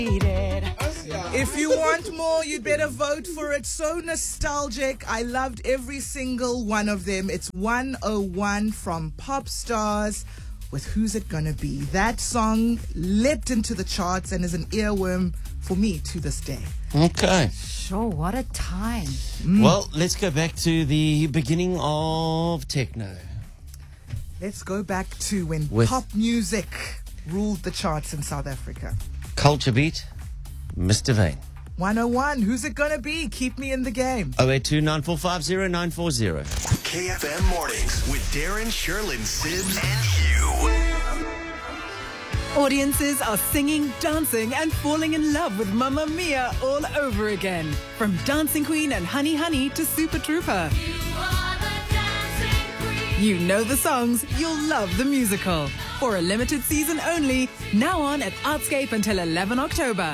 If you want more, you'd better vote for it. So nostalgic. I loved every single one of them. It's 101 from Pop Stars with Who's It Gonna Be. That song leapt into the charts and is an earworm for me to this day. Okay. Sure, what a time. Well, let's go back to the beginning of techno. Let's go back to when pop music ruled the charts in South Africa. Culture Beat, Mr. Vane. 101, Who's It Gonna Be? Keep me in the game. 082-9450-940. KFM Mornings with Darren, Sherlyn, Sibbs, and Hugh. Audiences are singing, dancing, and falling in love with Mamma Mia all over again. From Dancing Queen and Honey Honey to Super Trooper. You know the songs, you'll love the musical. For a limited season only, now on at Artscape until 11 October.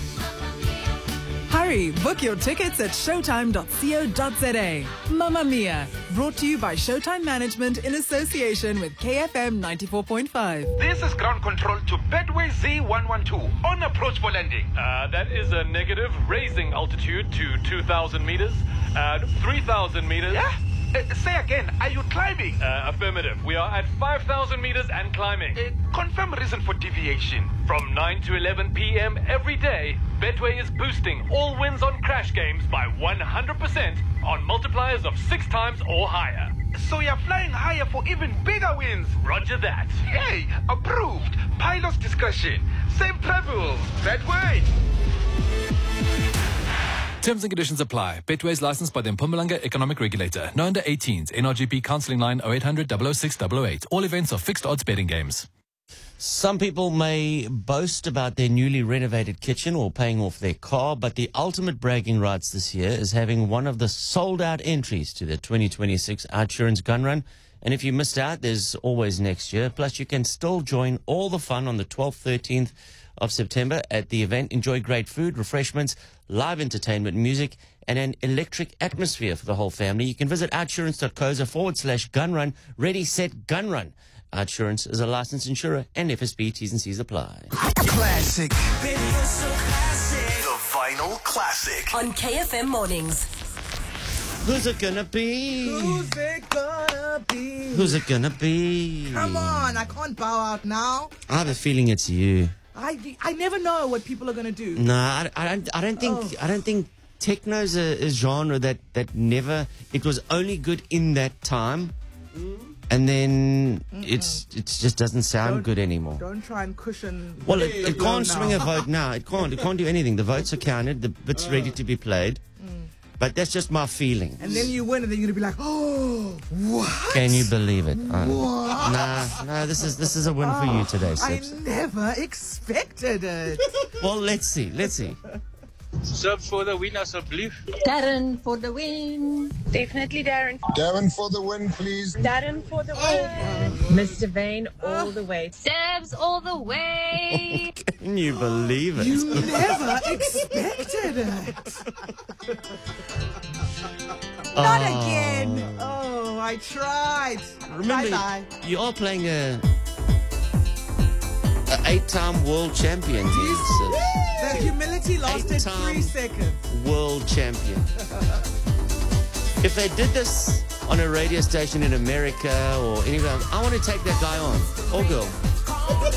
Hurry, book your tickets at showtime.co.za. Mamma Mia, brought to you by Showtime Management in association with KFM 94.5. This is ground control to Bedway Z112 on approach for landing. That is a negative, raising altitude to 2,000 meters, 3,000 meters. Yeah? Say again, are you climbing? Affirmative. We are at 5,000 meters and climbing. Confirm reason for deviation. From 9 to 11 p.m. every day, Betway is boosting all wins on crash games by 100% on multipliers of 6 times or higher. So you're flying higher for even bigger wins. Roger that. Hey, approved. Pilot's discretion. Same travels. Betway. Terms and conditions apply. Betway is licensed by the Mpumalanga Economic Regulator. No under 18s. NRGP counselling line 0800 006 008. All events are fixed odds betting games. Some people may boast about their newly renovated kitchen or paying off their car, but the ultimate bragging rights this year is having one of the sold-out entries to the 2026 Outsurance Gun Run. And if you missed out, there's always next year. Plus, you can still join all the fun on the 12th, 13th of September at the event. Enjoy great food, refreshments, live entertainment, music, and an electric atmosphere for the whole family. You can visit outsurance.co.za/gunrun. Ready, set, gun run. Outsurance is a licensed insurer and FSB T's and C's apply. Classic. Baby, you're so classic. The Vinyl Classic. On KFM Mornings. Who's it gonna be? Who's it gonna be? Who's it gonna be? Come on, I can't bow out now. I have a feeling it's you. I never know what people are gonna do. No, I don't think techno's a genre that never. It was only good in that time, and then it just doesn't sound good anymore. Don't try and cushion. Well, it can't swing a vote now. It can't do anything. The votes are counted. The bit's ready to be played. But that's just my feeling. And then you win, and then you're gonna be like, "Oh, what? Can you believe it?" What? No. This is a win for you today, I Sips. never expected it. Well, let's see. Subs for the win, alsjeblieft. Darren for the win. Definitely Darren. Darren for the win, please. Darren for the win. Mr. Vane all the way. Sebs all the way. Can you believe it? You never expected it. Not again. Oh, I tried. Remember, Bye-bye. you are playing a 8-time world champion here, Sips. The humility lasted 3 seconds. World champion. If they did this on a radio station in America or anywhere else, I want to take that guy on, or girl.